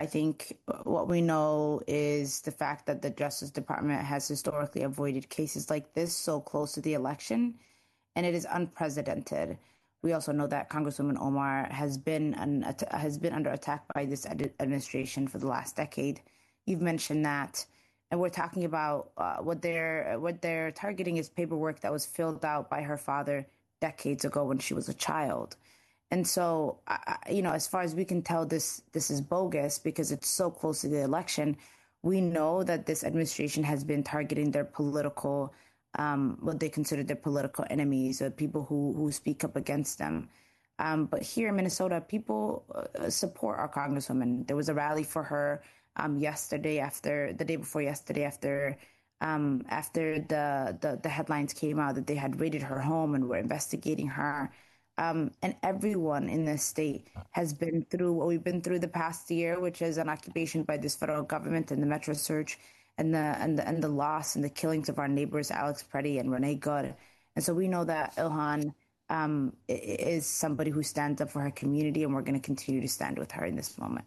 think what we know is the fact that the Justice Department has historically avoided cases like this so close to the election, and it is unprecedented. We also know that Congresswoman Omar has been under attack by this administration for the last decade. You've mentioned that, and we're talking about what they're targeting is paperwork that was filled out by her father decades ago when she was a child. And so, as far as we can tell, this is bogus because it's so close to the election. We know that this administration has been targeting their political, what they consider their political enemies, or people who speak up against them. But here in Minnesota, people support our Congresswoman. There was a rally for her the day before yesterday, after the headlines came out that they had raided her home and were investigating her. And everyone in this state has been through what we've been through the past year, which is an occupation by this federal government and the Metro Search and the loss and the killings of our neighbors, Alex Preddy and Renee Good. And so we know that Ilhan is somebody who stands up for her community, and we're going to continue to stand with her in this moment.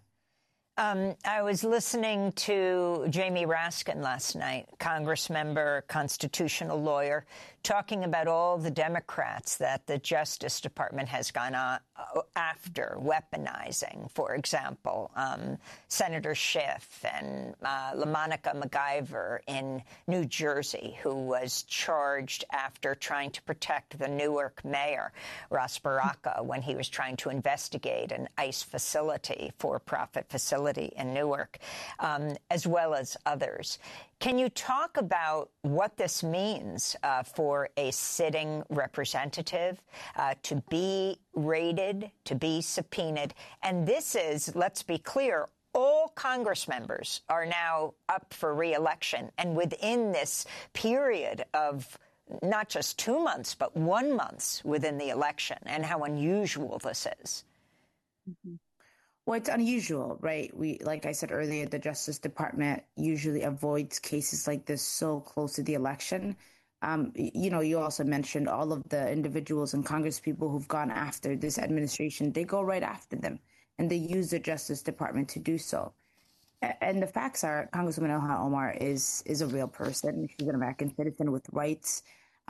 I was listening to Jamie Raskin last night, Congress member, constitutional lawyer, talking about all the Democrats that the Justice Department has gone after, weaponizing, for example, Senator Schiff and LaMonica MacIver in New Jersey, who was charged after trying to protect the Newark mayor, Ras Baraka, when he was trying to investigate an ICE facility, for-profit facility in Newark, as well as others. Can you talk about what this means for a sitting representative to be raided, to be subpoenaed? And this is, let's be clear, all Congress members are now up for re-election. And within this period of not just 2 months, but 1 month within the election, and how unusual this is. Mm-hmm. Well, it's unusual, right? Like I said earlier, the Justice Department usually avoids cases like this so close to the election. You also mentioned all of the individuals and Congress people who've gone after this administration. They go right after them, and they use the Justice Department to do so. And the facts are, Congresswoman Ilhan Omar is a real person. She's an American citizen with rights.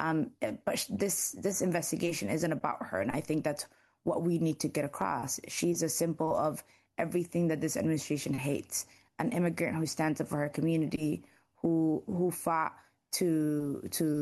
But this investigation isn't about her, and I think that's what we need to get across. She's a symbol of everything that this administration hates. An immigrant who stands up for her community, who fought to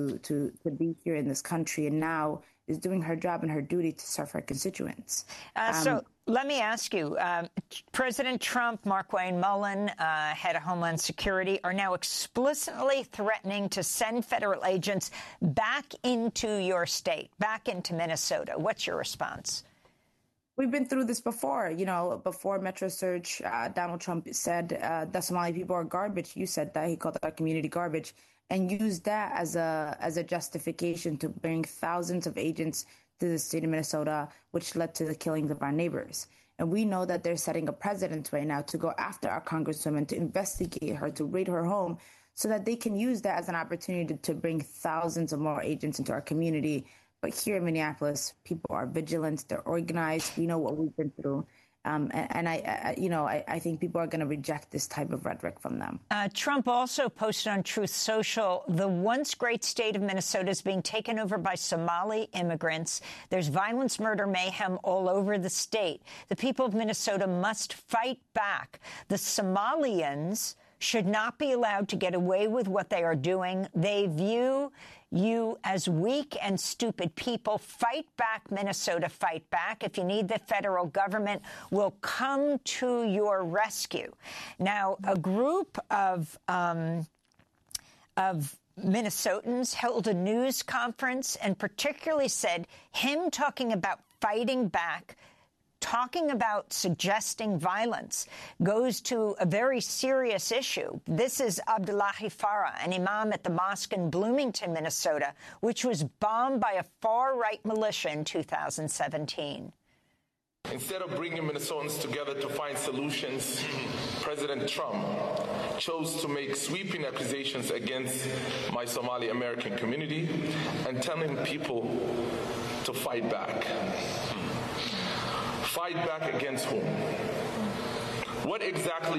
be here in this country, and now is doing her job and her duty to serve her constituents. So let me ask you, President Trump, Markwayne Mullin, head of Homeland Security, are now explicitly threatening to send federal agents back into your state, back into Minnesota. What's your response? We've been through this before. Before Metro Search, Donald Trump said that Somali people are garbage. You said that. He called our community garbage and used that as a justification to bring thousands of agents to the state of Minnesota, which led to the killings of our neighbors. And we know that they're setting a precedent right now to go after our Congresswoman, to investigate her, to raid her home, so that they can use that as an opportunity to bring thousands of more agents into our community. But here in Minneapolis, people are vigilant. They're organized. We know what we've been through. I think people are going to reject this type of rhetoric from them. Trump also posted on Truth Social, the once great state of Minnesota is being taken over by Somali immigrants. There's violence, murder, mayhem all over the state. The people of Minnesota must fight back. The Somalians should not be allowed to get away with what they are doing. They view you as weak and stupid people. Fight back, Minnesota, fight back. If you need the federal government, will come to your rescue. Now, a group of Minnesotans held a news conference and particularly said him talking about fighting back, talking about suggesting violence, goes to a very serious issue. This is Abdullahi Farah, an imam at the mosque in Bloomington, Minnesota, which was bombed by a far-right militia in 2017. Instead of bringing Minnesotans together to find solutions, President Trump chose to make sweeping accusations against my Somali American community and telling people to fight back. Fight back against whom? What exactly